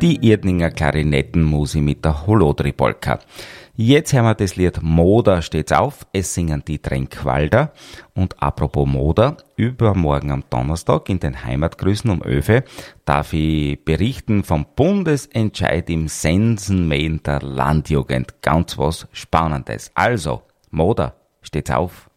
die Irdninger Klarinettenmusi mit der Holodri-Polka. Jetzt hören wir das Lied Moder steht's auf, es singen die Tränkwalder. Und apropos Moder, übermorgen am Donnerstag in den Heimatgrüßen um 11 darf ich berichten vom Bundesentscheid im Sensenmähen der Landjugend. Ganz was Spannendes. Also, Moder steht's auf.